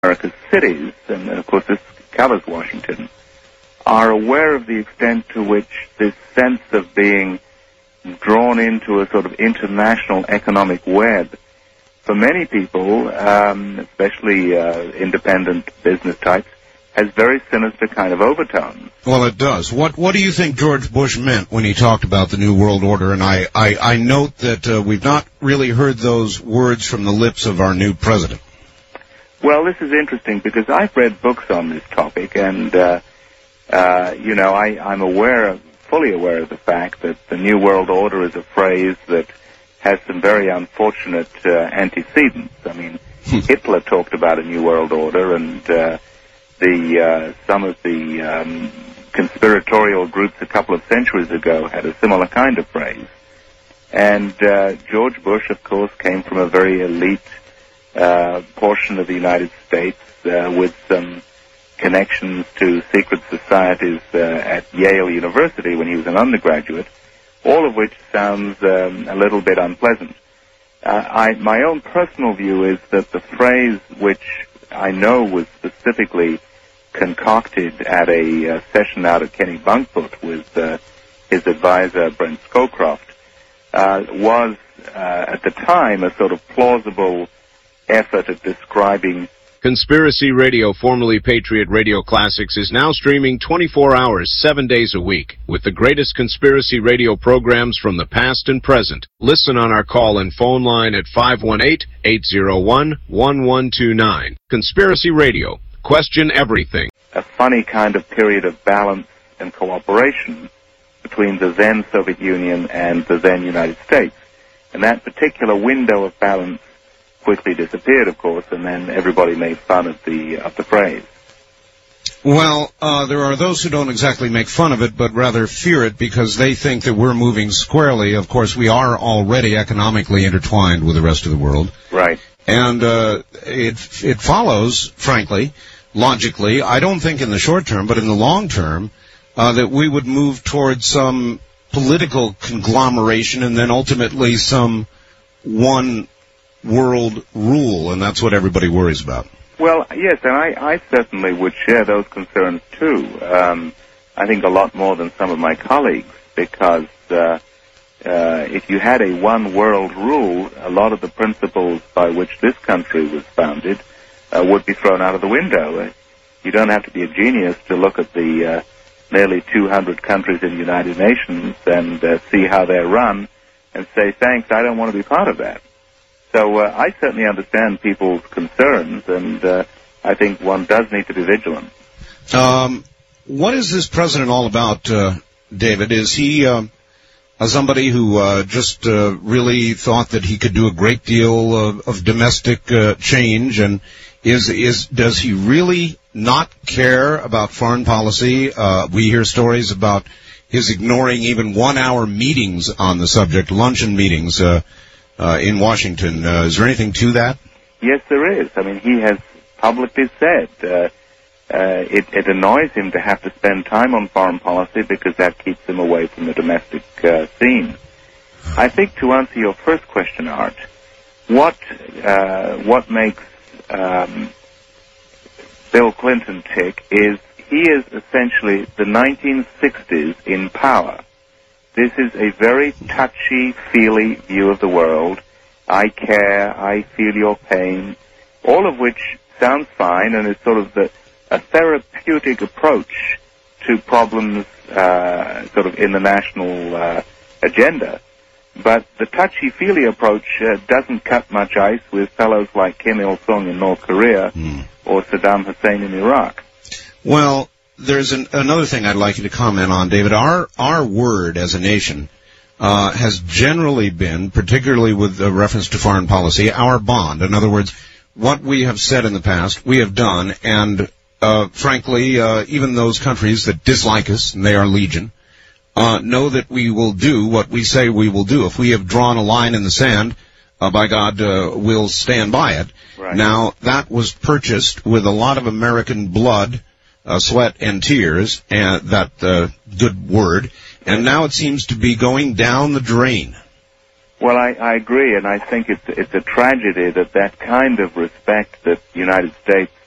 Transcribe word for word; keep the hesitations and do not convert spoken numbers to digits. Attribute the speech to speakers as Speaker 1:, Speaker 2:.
Speaker 1: America's cities, and of course this covers Washington, are aware of the extent to which this sense of being drawn into a sort of international economic web, for many people, um, especially uh, independent business types, has very sinister kind of overtones.
Speaker 2: Well, it does. What What do you think George Bush meant when he talked about the New World Order? And I, I, I note that uh, we've not really heard those words from the lips of our new president.
Speaker 1: Well, this is interesting because I've read books on this topic, and, uh, uh, you know, I, I'm aware, of, fully aware of the fact that the New World Order is a phrase that has some very unfortunate uh, antecedents. I mean, Hitler talked about a New World Order, and uh, the uh, some of the um, conspiratorial groups a couple of centuries ago had a similar kind of phrase. And uh, George Bush, of course, came from a very elite uh, portion of the United States uh, with some connections to secret societies uh, at Yale University when he was an undergraduate, all of which sounds um, a little bit unpleasant. Uh, I, my own personal view is that the phrase, which I know was specifically concocted at a uh, session out at Kenny Bunkport with uh, his advisor, Brent Scowcroft, uh, was uh, at the time a sort of plausible effort at describing.
Speaker 3: Conspiracy Radio, formerly Patriot Radio Classics, is now streaming twenty-four hours, seven days a week, with the greatest conspiracy radio programs from the past and present. Listen on our call and phone line at five one eight, eight zero one, one one two nine. Conspiracy Radio. Question everything.
Speaker 1: A funny kind of period of balance and cooperation between the then Soviet Union and the then United States. And that particular window of balance quickly disappeared, of course, and then everybody made fun of the of the phrase.
Speaker 2: Well, uh, there are those who don't exactly make fun of it, but rather fear it because they think that we're moving squarely. Of course, we are already economically intertwined with the rest of the world.
Speaker 1: Right.
Speaker 2: And uh, it it follows, frankly, logically, I don't think in the short term, but in the long term, uh, that we would move towards some political conglomeration and then ultimately some one world rule, and that's what everybody worries about.
Speaker 1: Well, yes, and I, I certainly would share those concerns too. Um, I think a lot more than some of my colleagues, because uh, uh, if you had a one world rule, a lot of the principles by which this country was founded uh, would be thrown out of the window. Uh, you don't have to be a genius to look at the uh, nearly two hundred countries in the United Nations and uh, see how they're run and say, thanks, I don't want to be part of that. So uh, I certainly understand people's concerns, and uh, I think one does need to be vigilant.
Speaker 2: Um, what is this president all about, uh, David? Is he uh, somebody who uh, just uh, really thought that he could do a great deal of, of domestic uh, change, and is is does he really not care about foreign policy? Uh, we hear stories about his ignoring even one-hour meetings on the subject, luncheon meetings. Uh, Uh, in Washington. Uh, is there anything to that?
Speaker 1: Yes, there is. I mean, he has publicly said uh, uh, it, it annoys him to have to spend time on foreign policy because that keeps him away from the domestic uh, scene. I think to answer your first question, Art, what uh, what makes um, Bill Clinton tick is he is essentially the nineteen sixties in power. This is a very touchy-feely view of the world. I care, I feel your pain, all of which sounds fine and is sort of the, a therapeutic approach to problems uh, sort of in the national uh, agenda. But the touchy-feely approach uh, doesn't cut much ice with fellows like Kim Il-sung in North Korea mm. or Saddam Hussein in Iraq.
Speaker 2: Well, there's an, another thing I'd like you to comment on, David. Our our word as a nation uh, has generally been, particularly with uh, reference to foreign policy, our bond. In other words, what we have said in the past, we have done, and uh, frankly, uh, even those countries that dislike us, and they are legion, uh, know that we will do what we say we will do. If we have drawn a line in the sand, uh, by God, uh, we'll stand by it.
Speaker 1: Right.
Speaker 2: Now, that was purchased with a lot of American blood, Uh, sweat and tears, and that uh, good word, and now it seems to be going down the drain.
Speaker 1: Well, I, I agree, and I think it's it's a tragedy that that kind of respect that the United States